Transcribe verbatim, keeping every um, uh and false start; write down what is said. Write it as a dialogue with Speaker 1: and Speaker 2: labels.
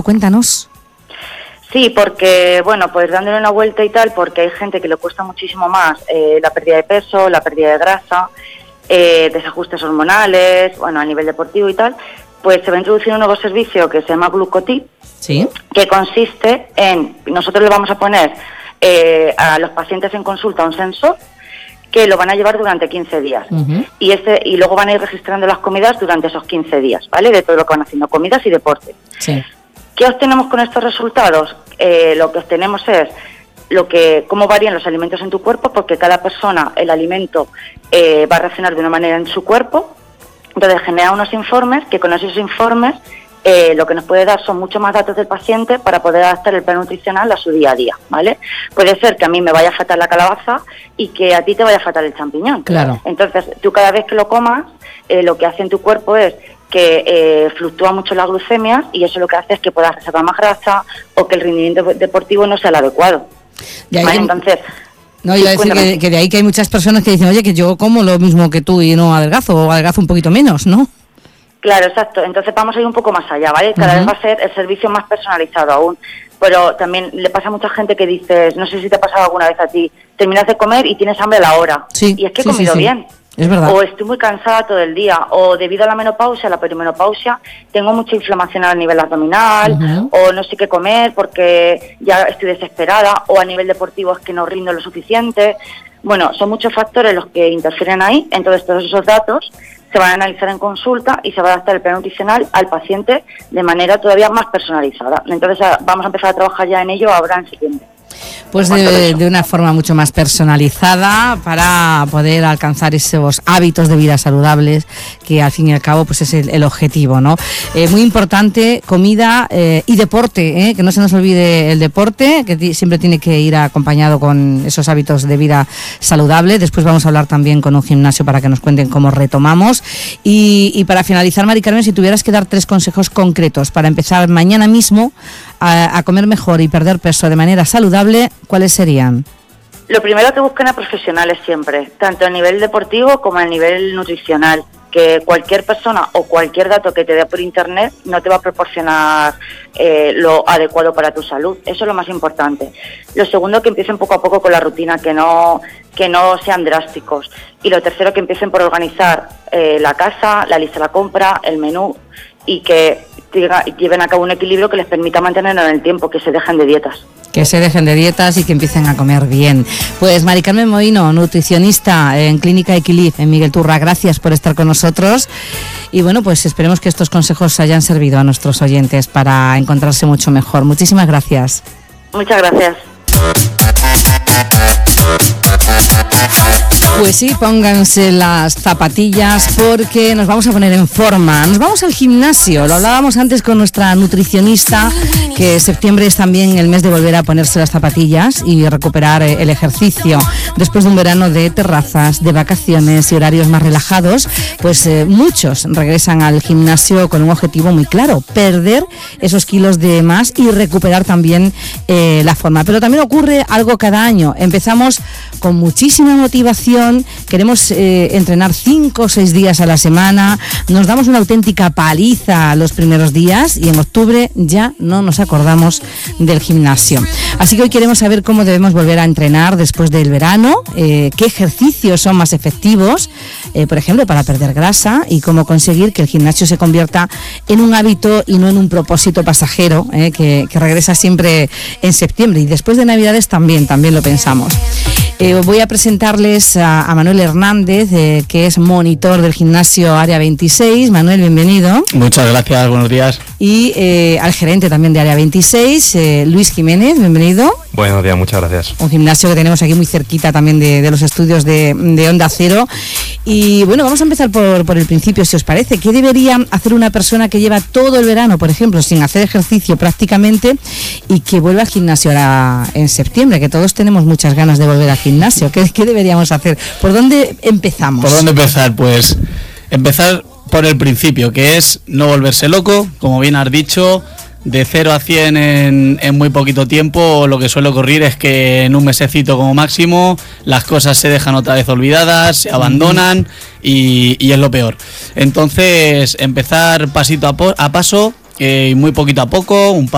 Speaker 1: Cuéntanos.
Speaker 2: Sí, porque, bueno, pues dándole una vuelta y tal, porque hay gente que le cuesta muchísimo más eh, la pérdida de peso, la pérdida de grasa, eh, desajustes hormonales, bueno, a nivel deportivo y tal, pues se va a introducir un nuevo servicio que se llama Glucotip,
Speaker 1: ¿sí?
Speaker 2: Que consiste en, nosotros le vamos a poner eh, a los pacientes en consulta un sensor que lo van a llevar durante quince días. Uh-huh. Y ese y luego van a ir registrando las comidas durante esos quince días, ¿vale? De todo lo que van haciendo, comidas y deporte.
Speaker 1: Sí.
Speaker 2: ¿Qué obtenemos con estos resultados? Eh, lo que obtenemos es lo que cómo varían los alimentos en tu cuerpo, porque cada persona, el alimento eh, va a reaccionar de una manera en su cuerpo. Entonces genera unos informes, que con esos informes eh, lo que nos puede dar son muchos más datos del paciente para poder adaptar el plan nutricional a su día a día, ¿vale? Puede ser que a mí me vaya fatal la calabaza y que a ti te vaya fatal el champiñón.
Speaker 1: Claro.
Speaker 2: Entonces, tú cada vez que lo comas, eh, lo que hace en tu cuerpo es que eh, fluctúa mucho la glucemia y eso lo que hace es que puedas reservar más grasa o que el rendimiento deportivo no sea el adecuado.
Speaker 1: Ya,
Speaker 2: ¿vale?
Speaker 1: ya,
Speaker 2: Entonces...
Speaker 1: No, iba a decir que, que de ahí que hay muchas personas que dicen, oye, que yo como lo mismo que tú y no adelgazo, o adelgazo un poquito menos, ¿no?
Speaker 2: Claro, exacto. Entonces vamos a ir un poco más allá, ¿vale? Cada uh-huh. vez va a ser el servicio más personalizado aún. Pero también le pasa a mucha gente que dices, no sé si te ha pasado alguna vez a ti, terminas de comer y tienes hambre a la hora.
Speaker 1: Sí,
Speaker 2: y es que he
Speaker 1: sí,
Speaker 2: comido
Speaker 1: sí, sí.
Speaker 2: bien.
Speaker 1: Es verdad.
Speaker 2: O estoy muy cansada todo el día, o debido a la menopausia, la perimenopausia, tengo mucha inflamación a nivel abdominal, uh-huh. o no sé qué comer porque ya estoy desesperada, o a nivel deportivo es que no rindo lo suficiente. Bueno, son muchos factores los que interfieren ahí, entonces todos esos datos se van a analizar en consulta y se va a adaptar el plan nutricional al paciente de manera todavía más personalizada. Entonces vamos a empezar a trabajar ya en ello ahora en septiembre.
Speaker 1: Pues de, de una forma mucho más personalizada para poder alcanzar esos hábitos de vida saludables que al fin y al cabo pues es el, el objetivo, ¿no? Eh, muy importante, comida eh, y deporte, ¿eh? Que no se nos olvide el deporte, que t- siempre tiene que ir acompañado con esos hábitos de vida saludable. Después vamos a hablar también con un gimnasio para que nos cuenten cómo retomamos. Y, y para finalizar, Mari Carmen, si tuvieras que dar tres consejos concretos para empezar mañana mismo a, a comer mejor y perder peso de manera saludable, ¿cuáles serían?
Speaker 2: Lo primero, que busquen a profesionales siempre, tanto a nivel deportivo como a nivel nutricional, que cualquier persona o cualquier dato que te dé por internet no te va a proporcionar eh, lo adecuado para tu salud. Eso es lo más importante. Lo segundo, que empiecen poco a poco con la rutina, que no que no sean drásticos. Y lo tercero, que empiecen por organizar eh, la casa, la lista de la compra, el menú, y que lleven a cabo un equilibrio que les permita mantenerlo en el tiempo, que se dejen de dietas.
Speaker 1: Que se dejen de dietas y que empiecen a comer bien. Pues Mari Carmen Mohino, nutricionista en Clínica Equilib, en Miguel Turra, gracias por estar con nosotros. Y bueno, pues esperemos que estos consejos hayan servido a nuestros oyentes para encontrarse mucho mejor. Muchísimas gracias.
Speaker 2: Muchas gracias.
Speaker 1: Pues sí, pónganse las zapatillas porque nos vamos a poner en forma. Nos vamos al gimnasio, lo hablábamos antes con nuestra nutricionista, que septiembre es también el mes de volver a ponerse las zapatillas y recuperar el ejercicio. Después de un verano de terrazas, de vacaciones y horarios más relajados, pues eh, muchos regresan al gimnasio con un objetivo muy claro: perder esos kilos de más y recuperar también eh, la forma. Pero también ocurre algo cada año. Empezamos con muchísima motivación, queremos eh, entrenar cinco o seis días a la semana, nos damos una auténtica paliza los primeros días y en octubre ya no nos acordamos del gimnasio. Así que hoy queremos saber cómo debemos volver a entrenar después del verano, eh, qué ejercicios son más efectivos, eh, por ejemplo, para perder grasa, y cómo conseguir que el gimnasio se convierta en un hábito y no en un propósito pasajero, eh, que, que regresa siempre en septiembre, y después de Navidades también, también lo pensamos. Eh, voy a presentarles a, a Manuel Hernández, eh, que es monitor del gimnasio Área veintiséis. Manuel, bienvenido.
Speaker 3: Muchas gracias, buenos días.
Speaker 1: Y eh, al gerente también de Área veintiséis, eh, Luis Jiménez, bienvenido.
Speaker 4: Buenos días, muchas gracias.
Speaker 1: Un gimnasio que tenemos aquí muy cerquita también de, de los estudios de, de Onda Cero. Y bueno, vamos a empezar por, por el principio, si os parece. ¿Qué debería hacer una persona que lleva todo el verano, por ejemplo, sin hacer ejercicio prácticamente, y que vuelva al gimnasio ahora en septiembre, que todos tenemos muchas ganas de volver al gimnasio? ¿Qué, qué deberíamos hacer? ¿Por dónde empezamos?
Speaker 3: ¿Por dónde empezar? Pues empezar por el principio, que es no volverse loco, como bien has dicho. De cero a cien en, en muy poquito tiempo. Lo que suele ocurrir es que en un mesecito como máximo las cosas se dejan otra vez olvidadas, se abandonan y, y es lo peor. Entonces empezar pasito a, po- a paso, eh, muy poquito a poco, un